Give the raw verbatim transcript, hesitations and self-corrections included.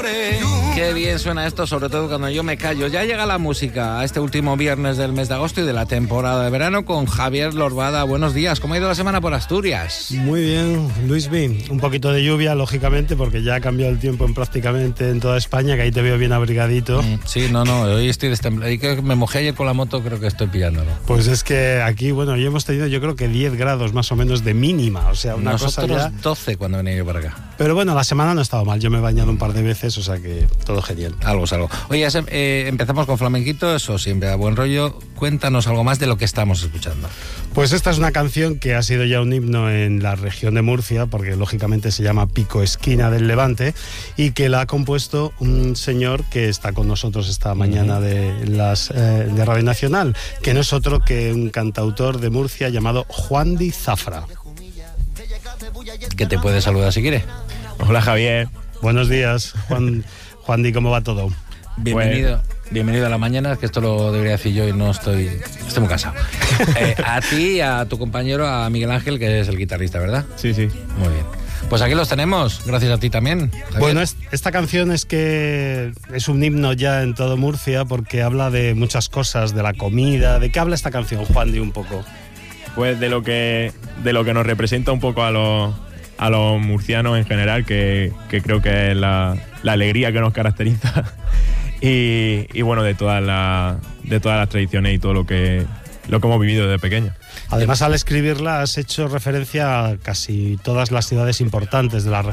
amores. Qué bien suena esto, sobre todo cuando yo me callo. Ya llega la música a este último viernes del mes de agosto y de la temporada de verano con Javier Lorbada. Buenos días, ¿cómo ha ido la semana por Asturias? Muy bien, Luis B. Un poquito de lluvia, lógicamente, porque ya ha cambiado el tiempo en prácticamente en toda España, que ahí te veo bien abrigadito. Mm, sí, no, no, hoy estoy destemplado. Y que me mojé ayer con la moto, creo que estoy pillándolo. Pues es que aquí, bueno, hoy hemos tenido yo creo que diez grados más o menos de mínima, o sea, una Nosotros cosa ya... doce cuando venía yo para acá. Pero bueno, la semana no ha estado mal, yo me he bañado un par de veces, o sea que todo genial. Algo es algo. Oye, eh, empezamos con flamenquito, eso siempre a buen rollo. Cuéntanos algo más de lo que estamos escuchando. Pues esta es una canción que ha sido ya un himno en la región de Murcia, porque lógicamente se llama Pico Esquina del Levante, y que la ha compuesto un señor que está con nosotros esta mañana de, las, eh, de Radio Nacional, que no es otro que un cantautor de Murcia llamado Juan Di Zafra. Que te puede saludar si quiere. Hola, Javier. Buenos días, Juan, Juan Di, ¿cómo va todo? Bienvenido. Pues... Bienvenido a la mañana, que esto lo debería decir yo y no estoy... Estoy muy cansado. Eh, a ti y a tu compañero, a Miguel Ángel, que es el guitarrista, ¿verdad? Sí, sí. Muy bien. Pues aquí los tenemos, gracias a ti también, Javier. Bueno, es, esta canción es que es un himno ya en todo Murcia porque habla de muchas cosas, de la comida. ¿De qué habla esta canción, Juan Di, un poco? Pues de lo que, de lo que nos representa un poco a los, a los murcianos en general, que, que creo que es la, la alegría que nos caracteriza. Y, y bueno, de todas las de todas las tradiciones y todo lo que lo que hemos vivido desde pequeño. Además, al escribirla has hecho referencia a casi todas las ciudades importantes de la región.